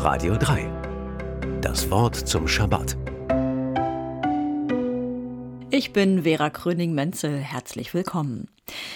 Radio 3. Das Wort zum Schabbat. Ich bin Vera Kröning-Menzel. Herzlich willkommen.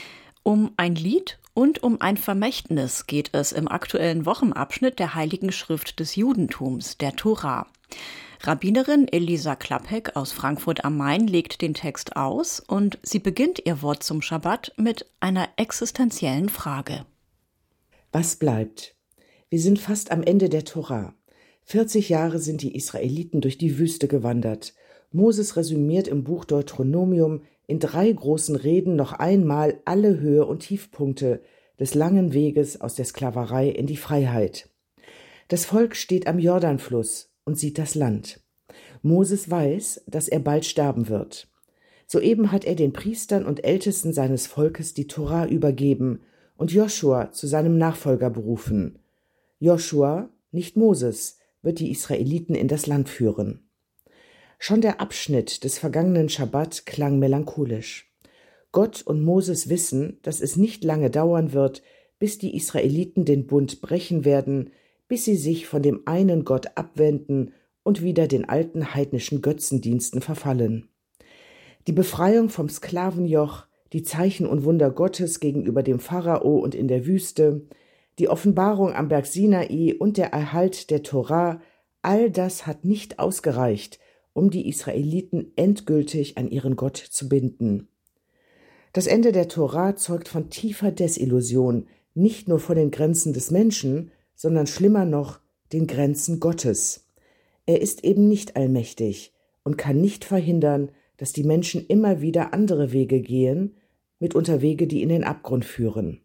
Um ein Lied und um ein Vermächtnis geht es im aktuellen Wochenabschnitt der Heiligen Schrift des Judentums, der Tora. Rabbinerin Elisa Klappek aus Frankfurt am Main legt den Text aus und sie beginnt ihr Wort zum Schabbat mit einer existenziellen Frage. Was bleibt? Wir sind fast am Ende der Tora. 40 Jahre sind die Israeliten durch die Wüste gewandert. Moses resümiert im Buch Deuteronomium in 3 großen Reden noch einmal alle Höhe- und Tiefpunkte des langen Weges aus der Sklaverei in die Freiheit. Das Volk steht am Jordanfluss und sieht das Land. Moses weiß, dass er bald sterben wird. Soeben hat er den Priestern und Ältesten seines Volkes die Tora übergeben und Joschua zu seinem Nachfolger berufen. Joschua, nicht Moses, wird die Israeliten in das Land führen. Schon der Abschnitt des vergangenen Schabbat klang melancholisch. Gott und Moses wissen, dass es nicht lange dauern wird, bis die Israeliten den Bund brechen werden, bis sie sich von dem einen Gott abwenden und wieder den alten heidnischen Götzendiensten verfallen. Die Befreiung vom Sklavenjoch, die Zeichen und Wunder Gottes gegenüber dem Pharao und in der Wüste, die Offenbarung am Berg Sinai und der Erhalt der Tora, all das hat nicht ausgereicht, um die Israeliten endgültig an ihren Gott zu binden. Das Ende der Tora zeugt von tiefer Desillusion, nicht nur vor den Grenzen des Menschen, sondern schlimmer noch, den Grenzen Gottes. Er ist eben nicht allmächtig und kann nicht verhindern, dass die Menschen immer wieder andere Wege gehen, mitunter Wege, die in den Abgrund führen.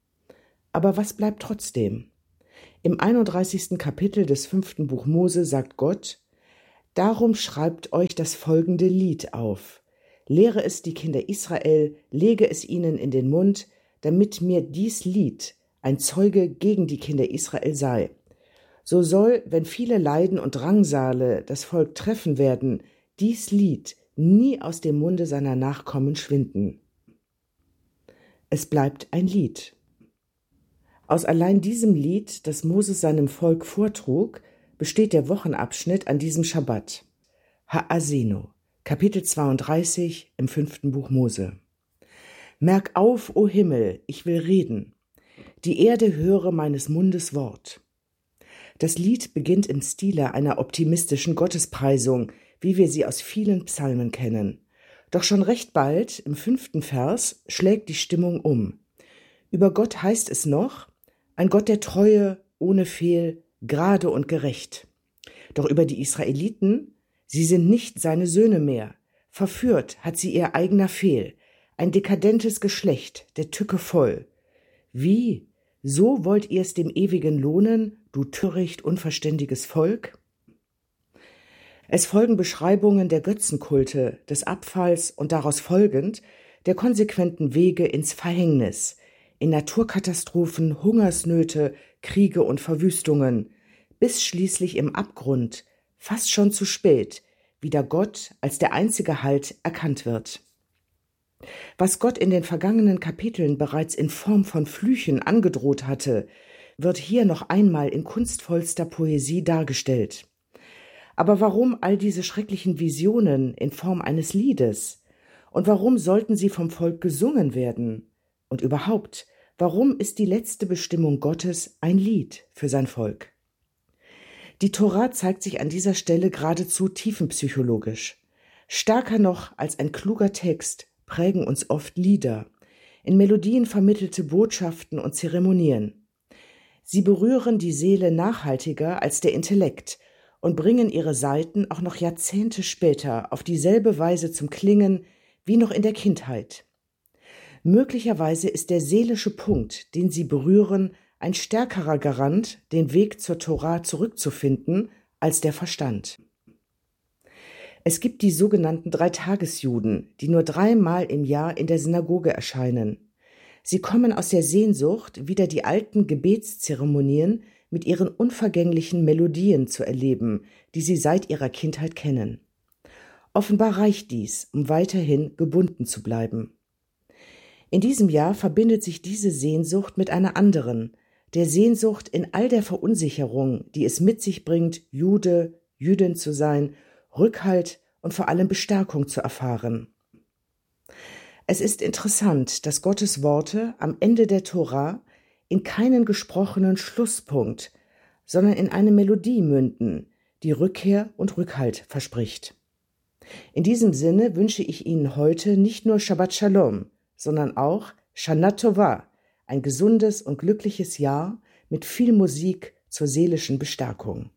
Aber was bleibt trotzdem? Im 31. Kapitel des 5. Buch Mose sagt Gott: Darum schreibt euch das folgende Lied auf. Lehre es die Kinder Israel, lege es ihnen in den Mund, damit mir dies Lied ein Zeuge gegen die Kinder Israel sei. So soll, wenn viele Leiden und Drangsale das Volk treffen werden, dies Lied nie aus dem Munde seiner Nachkommen schwinden. Es bleibt ein Lied. Aus allein diesem Lied, das Moses seinem Volk vortrug, besteht der Wochenabschnitt an diesem Schabbat. Ha'azinu, Kapitel 32 im 5. Buch Mose. Merk auf, o Himmel, ich will reden. Die Erde höre meines Mundes Wort. Das Lied beginnt im Stile einer optimistischen Gottespreisung, wie wir sie aus vielen Psalmen kennen. Doch schon recht bald, im 5. Vers, schlägt die Stimmung um. Über Gott heißt es noch: ein Gott der Treue, ohne Fehl, gerade und gerecht. Doch über die Israeliten: sie sind nicht seine Söhne mehr. Verführt hat sie ihr eigener Fehl, ein dekadentes Geschlecht, der Tücke voll. Wie? So wollt ihr es dem Ewigen lohnen, du töricht, unverständiges Volk? Es folgen Beschreibungen der Götzenkulte, des Abfalls und daraus folgend der konsequenten Wege ins Verhängnis, in Naturkatastrophen, Hungersnöte, Kriege und Verwüstungen, bis schließlich im Abgrund, fast schon zu spät, wieder Gott als der einzige Halt erkannt wird. Was Gott in den vergangenen Kapiteln bereits in Form von Flüchen angedroht hatte, wird hier noch einmal in kunstvollster Poesie dargestellt. Aber warum all diese schrecklichen Visionen in Form eines Liedes? Und warum sollten sie vom Volk gesungen werden? Und überhaupt, warum ist die letzte Bestimmung Gottes ein Lied für sein Volk? Die Tora zeigt sich an dieser Stelle geradezu tiefenpsychologisch. Stärker noch als ein kluger Text prägen uns oft Lieder, in Melodien vermittelte Botschaften und Zeremonien. Sie berühren die Seele nachhaltiger als der Intellekt und bringen ihre Saiten auch noch Jahrzehnte später auf dieselbe Weise zum Klingen wie noch in der Kindheit. Möglicherweise ist der seelische Punkt, den sie berühren, ein stärkerer Garant, den Weg zur Tora zurückzufinden, als der Verstand. Es gibt die sogenannten Dreitagesjuden, die nur 3-mal im Jahr in der Synagoge erscheinen. Sie kommen aus der Sehnsucht, wieder die alten Gebetszeremonien mit ihren unvergänglichen Melodien zu erleben, die sie seit ihrer Kindheit kennen. Offenbar reicht dies, um weiterhin gebunden zu bleiben. In diesem Jahr verbindet sich diese Sehnsucht mit einer anderen, der Sehnsucht in all der Verunsicherung, die es mit sich bringt, Jude, Jüdin zu sein, Rückhalt und vor allem Bestärkung zu erfahren. Es ist interessant, dass Gottes Worte am Ende der Tora in keinen gesprochenen Schlusspunkt, sondern in eine Melodie münden, die Rückkehr und Rückhalt verspricht. In diesem Sinne wünsche ich Ihnen heute nicht nur Shabbat Shalom, sondern auch Shana Tova, ein gesundes und glückliches Jahr mit viel Musik zur seelischen Bestärkung.